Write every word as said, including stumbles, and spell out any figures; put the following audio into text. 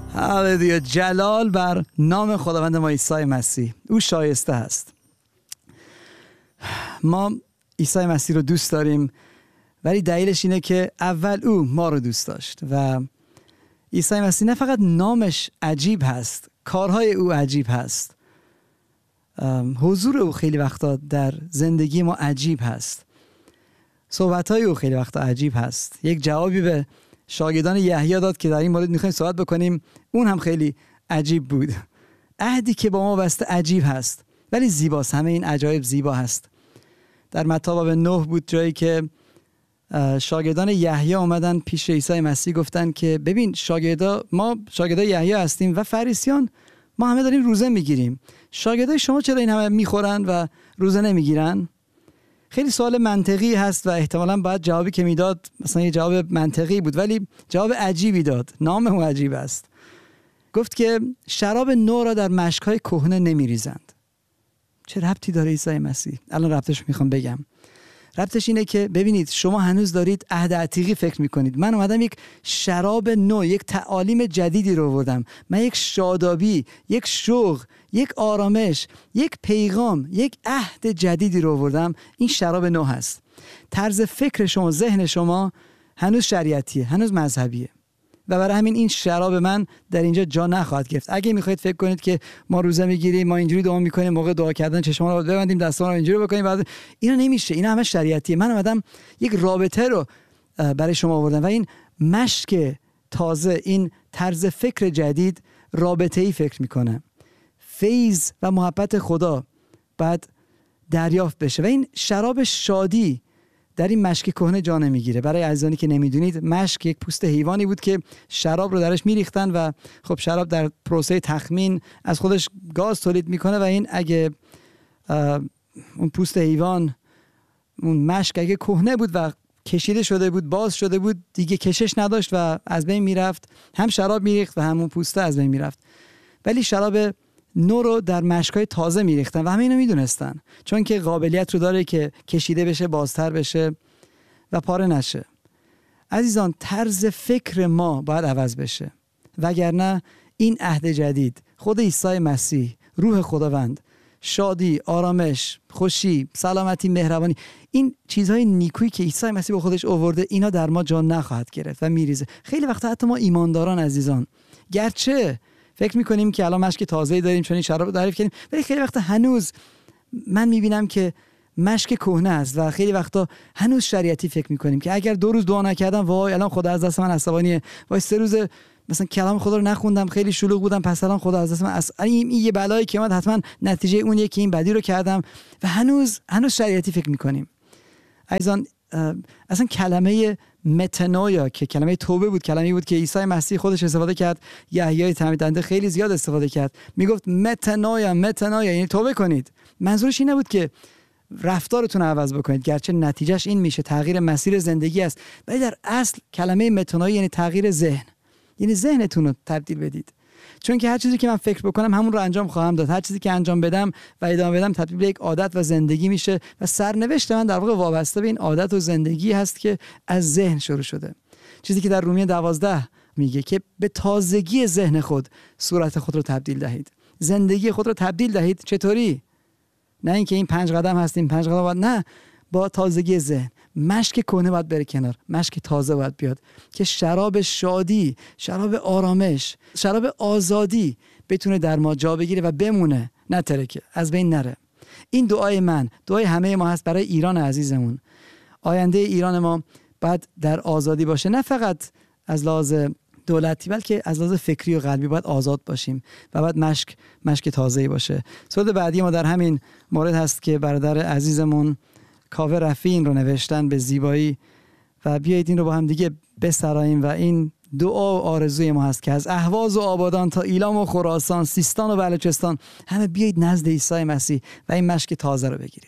هللویا، جلال بر نام خداوند ما عیسی مسیح. او شایسته است. ما عیسی مسیح رو دوست داریم، ولی دلیلش اینه که اول او ما رو دوست داشت. و عیسی مسیح نه فقط نامش عجیب هست، کارهای او عجیب هست. حضور او خیلی وقتا در زندگی ما عجیب هست. صحبتهای او خیلی وقتا عجیب هست. یک جوابی به شاگردان یحیی داد که در این مورد میخوایم صحبت بکنیم، اون هم خیلی عجیب بود. عهدی که با ما بسته عجیب هست، ولی زیباست. همه این عجایب زیبا هست. در متی باب نه بود جایی که شاگردان یحیی اومدن پیش عیسی مسیح، گفتن که ببین شاگردا، ما شاگردای یحیی هستیم و فریسیان ما همه داریم روزه میگیریم، شاگردای شما چرا این همه میخورن و روزه نمیگیرن؟ خیلی سوال منطقی هست و احتمالاً باید جوابی که میداد مثلا یه جواب منطقی بود، ولی جواب عجیبی داد. نام او عجیب است. گفت که شراب نو را در مشک‌های کهنه نمیریزند. چه ربطی داره عیسی مسیح؟ الان ربطش میخوام بگم. ربطش اینه که ببینید شما هنوز دارید عهد عتیقی فکر میکنید. من اومدم یک شراب نو، یک تعالیم جدیدی رو آوردم. من یک شادابی، یک شوق، یک آرامش، یک پیغام، یک عهد جدیدی رو آوردم. این شراب نو هست. طرز فکر شما، ذهن شما هنوز شریعتیه، هنوز مذهبیه، و برای همین این شراب من در اینجا جا نخواهد گرفت. اگه میخواید فکر کنید که ما روزه میگیریم، ما اینجوری دعا میکنیم، موقع دعا کردن چشمان رو ببندیم، دستان رو اینجوری بکنیم، بعد اینا نمیشه. اینا همه شریعتیه. من اومدم یک رابطه رو برای شما آوردم و این مشک تازه، این طرز فکر جدید رابطه‌ای فکر میکنه. فیض و محبت خدا بعد دریافت بشه و این شراب شادی در این مشک کهنه جا نمیگیره. برای عزیزانی که نمیدونید، مشک یک پوست حیوانی بود که شراب رو درش میریختن و خب شراب در پروسه تخمین از خودش گاز تولید میکنه و این اگه اون پوست حیوان، اون مشک اگه کهنه بود و کشیده شده بود، باز شده بود، دیگه کشش نداشت و از بین میرفت. هم شراب میریخت و همون پوسته از بین میرفت. ولی شراب نو رو در مشکای تازه میریختن و همه اینو میدونستن، چون که قابلیت رو داره که کشیده بشه، بازتر بشه و پاره نشه. عزیزان، طرز فکر ما باید عوض بشه، وگرنه این عهد جدید، خود عیسی مسیح، روح خداوند، شادی، آرامش، خوشی، سلامتی، مهربانی، این چیزهای نیکویی که عیسی مسیح با خودش آورده، اینا در ما جا نخواهد گرفت و میریزه. خیلی وقتا حتی ما ایمانداران عزیزان، گرچه فکر میکنیم که الان مشک تازه‌ای داریم چون این شراب رو تعریف کردیم، ولی خیلی وقتا هنوز من میبینم که مشک کهنه است و خیلی وقتا هنوز شریعتی فکر میکنیم که اگر دو روز دعا نکردم، وای الان خدا از دست من عصبانیه، وای سه روز مثلا کلام خدا رو نخوندم، خیلی شلوغ بودم، پس الان خدا از دست من عص... این یه بلایی که اومد حتما نتیجه اونیه که این بدی رو کردم و هنوز هنوز شریعتی فکر میکنیم. عزیزان، اصلا کلمه متنویا که کلمه توبه بود، کلمه‌ای بود که عیسی مسیح خودش استفاده کرد، یحیی تعمید دهنده خیلی زیاد استفاده کرد. میگفت متنویا، متنویا یعنی توبه کنید. منظورش این نبود که رفتارتون عوض بکنید، گرچه نتیجهش این میشه، تغییر مسیر زندگی است، ولی در اصل کلمه متنویا یعنی تغییر ذهن، یعنی ذهنتون رو تبدیل بدید. چون که هر چیزی که من فکر بکنم همون رو انجام خواهم داد. هر چیزی که انجام بدم و ادامه بدم تبدیل به یک عادت و زندگی میشه و سرنوشت من در واقع وابسته به این عادت و زندگی هست که از ذهن شروع شده. چیزی که در رومیه دوازده میگه که به تازگی ذهن خود صورت خود رو تبدیل دهید. زندگی خود رو تبدیل دهید. چطوری؟ نه اینکه این پنج قدم هستیم، پنج قدم باید، نه، با تازگی ذهن. مشک کهنه باید بره کنار، مشک تازه باید بیاد که شراب شادی، شراب آرامش، شراب آزادی بتونه در ما جا بگیره و بمونه، نه ترکه، از بین نره. این دعای من، دعای همه ما هست برای ایران عزیزمون. آینده ایران ما باید در آزادی باشه، نه فقط از لحاظ دولتی بلکه از لحاظ فکری و قلبی باید آزاد باشیم و باید مشک مشک تازه‌ای باشه. سوال بعدی ما در همین مورد هست که برادر عزیزمون کاوه رفیعی رو نوشتن به زیبایی و بیایید این رو با هم دیگه بسراییم و این دعا و آرزوی ما هست که از اهواز و آبادان تا ایلام و خراسان، سیستان و بلوچستان، همه بیایید نزد عیسی مسیح و این مشک تازه رو بگیرید.